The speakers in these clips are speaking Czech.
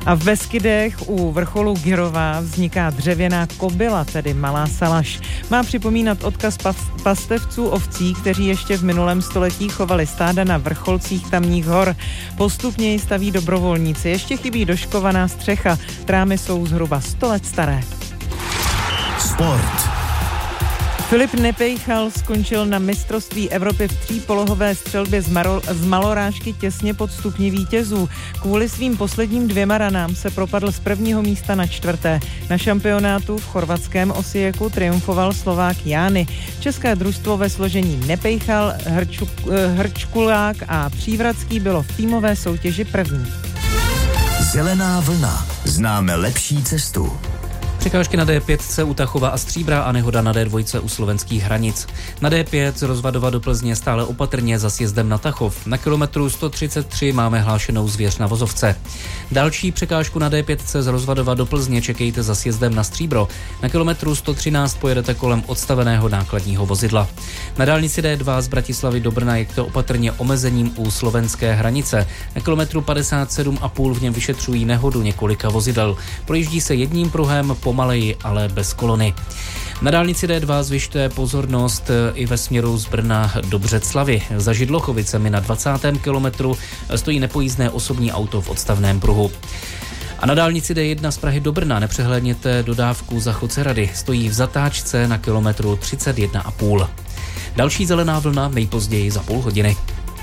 A v Beskydech u vrcholu Girova vzniká dřevěná kobyla, tedy malá salaš. Má připomínat odkaz pastevců ovcí, kteří ještě v minulém století chovali stáda na vrcholcích tamních hor. Postupně ji staví dobrovolníci. Ještě chybí doškovaná střecha. Trámy jsou zhruba 100 let staré. Sport. Filip Nepejchal skončil na mistrovství Evropy v třípolohové střelbě z malorážky těsně pod stupni vítězů. Kvůli svým posledním 2 ranám se propadl z 1. místa na 4. Na šampionátu v chorvatském Osijeku triumfoval Slovák Jány. České družstvo ve složení Nepejchal, Hrčkulák a Přívratský bylo v týmové soutěži první. Zelená vlna. Známe lepší cestu. Překážky na D5 u Tachova a Stříbra a nehoda na D2 u slovenských hranic. Na D5 z Rozvadova do Plzně stále opatrně za sjezdem na Tachov. Na kilometru 133 máme hlášenou zvěř na vozovce. Další překážku na D5 z Rozvadova do Plzně čekejte za sjezdem na Stříbro. Na kilometru 113 pojedete kolem odstaveného nákladního vozidla. Na dálnici D2 z Bratislavy do Brna jeďte opatrně omezením u slovenské hranice. Na kilometru 57,5 v něm vyšetřují nehodu několika vozidel. Projíždí se jedním pruhem, pomaleji, ale bez kolony. Na dálnici D2 zvyšte pozornost i ve směru z Brna do Břeclavy. Za Židlochovicemi na 20. kilometru stojí nepojízdné osobní auto v odstavném pruhu. A na dálnici D1 z Prahy do Brna nepřehlédněte dodávku za Chocerady. Stojí v zatáčce na kilometru 31,5. Další zelená vlna nejpozději za půl hodiny.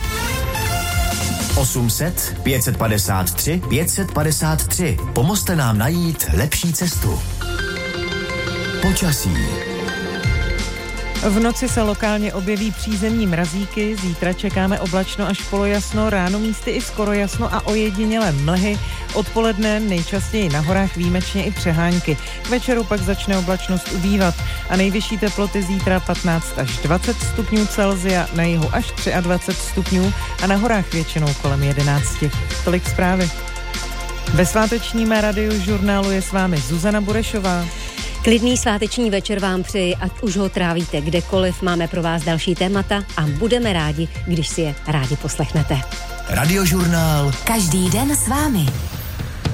800 553 553. Pomozte nám najít lepší cestu. Počasí. V noci se lokálně objeví přízemní mrazíky, zítra čekáme oblačno až polojasno, ráno místy i skoro jasno a ojedinělé mlhy, odpoledne nejčastěji na horách výjimečně i přehánky. K večeru pak začne oblačnost ubývat a nejvyšší teploty zítra 15 až 20 stupňů Celsia, na jihu až 23 stupňů a na horách většinou kolem 11. Tolik zprávy. Ve svátečním radiožurnálu je s vámi Zuzana Burešová. Klidný sváteční večer vám přeji, ať už ho trávíte kdekoliv, máme pro vás další témata a budeme rádi, když si je rádi poslechnete. Radiožurnál. Každý den s vámi.